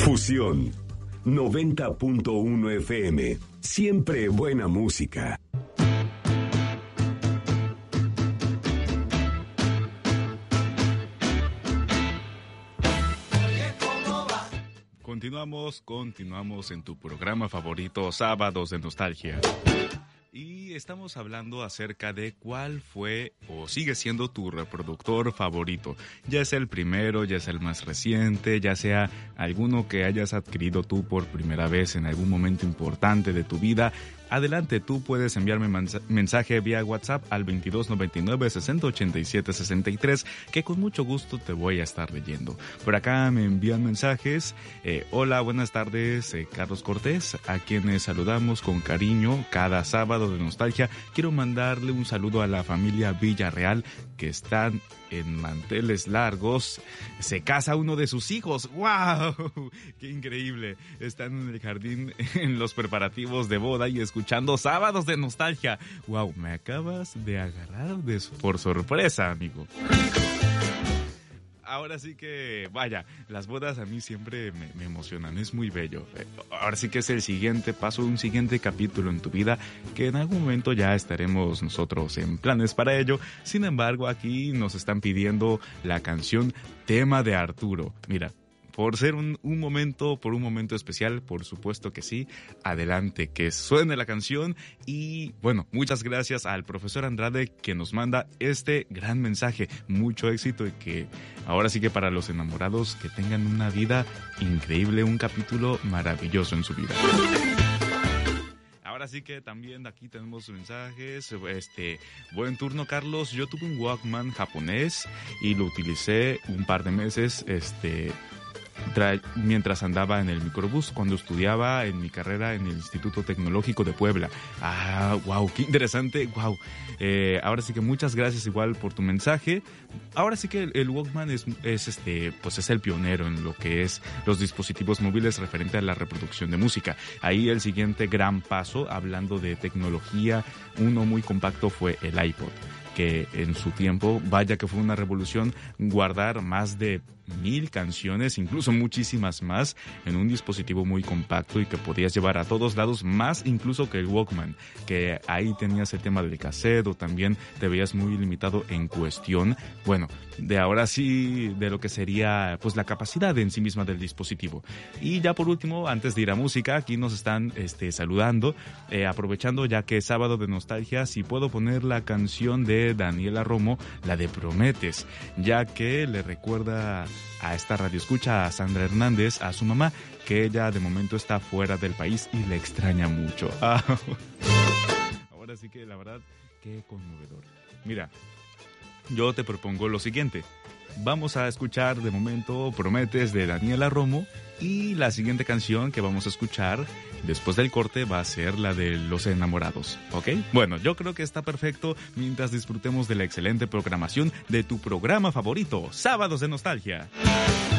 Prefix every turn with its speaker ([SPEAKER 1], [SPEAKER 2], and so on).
[SPEAKER 1] Fusión 90.1 FM. Siempre buena música.
[SPEAKER 2] Continuamos en tu programa favorito, Sábados de Nostalgia. Y estamos hablando acerca de cuál fue o sigue siendo tu reproductor favorito. Ya sea el primero, ya sea el más reciente, ya sea alguno que hayas adquirido tú por primera vez en algún momento importante de tu vida. Adelante, tú puedes enviarme mensaje vía WhatsApp al 2299-6087-63, que con mucho gusto te voy a estar leyendo. Por acá me envían mensajes. Hola, buenas tardes, Carlos Cortés, a quienes saludamos con cariño cada sábado de nostalgia. Quiero mandarle un saludo a la familia Villarreal, que están en manteles largos. Se casa uno de sus hijos. ¡Wow! ¡Qué increíble! Están en el jardín en los preparativos de boda y escuchando Sábados de Nostalgia. ¡Wow! Me acabas de agarrar por sorpresa, amigo. Ahora sí que, vaya, las bodas a mí siempre me emocionan, es muy bello. Ahora sí que es el siguiente paso, un siguiente capítulo en tu vida, que en algún momento ya estaremos nosotros en planes para ello. Sin embargo, aquí nos están pidiendo la canción Tema de Arturo. Mira, por ser un momento especial, por supuesto que sí. Adelante, que suene la canción. Y bueno, muchas gracias al profesor Andrade que nos manda este gran mensaje. Mucho éxito y que ahora sí que para los enamorados que tengan una vida increíble, un capítulo maravilloso en su vida. Ahora sí que también aquí tenemos mensajes. Buen turno, Carlos. Yo tuve un Walkman japonés y lo utilicé un par de meses, mientras andaba en el microbús cuando estudiaba en mi carrera en el Instituto Tecnológico de Puebla. Wow, qué interesante, wow. Ahora sí que muchas gracias igual por tu mensaje. Ahora sí que el Walkman es el pionero en lo que es los dispositivos móviles referente a la reproducción de música. Ahí el siguiente gran paso, hablando de tecnología, uno muy compacto fue el iPod, que en su tiempo, vaya que fue una revolución, guardar más de 1000 canciones, incluso muchísimas más, en un dispositivo muy compacto y que podías llevar a todos lados, más incluso que el Walkman, que ahí tenías el tema del cassette o también te veías muy limitado en cuestión, bueno, de ahora sí, de lo que sería pues la capacidad en sí misma del dispositivo. Y ya por último, antes de ir a música, aquí nos están saludando, aprovechando ya que es sábado de nostalgia, si puedo poner la canción de Daniela Romo, la de Prometes, ya que le recuerda a esta radioescucha, a Sandra Hernández, a su mamá, que ella de momento está fuera del país y le extraña mucho. Ahora sí que la verdad, qué conmovedor. Mira, yo te propongo lo siguiente. Vamos a escuchar de momento Prometes de Daniela Romo y la siguiente canción que vamos a escuchar después del corte va a ser la de Los Enamorados, ¿ok? Bueno, yo creo que está perfecto mientras disfrutemos de la excelente programación de tu programa favorito, Sábados de Nostalgia.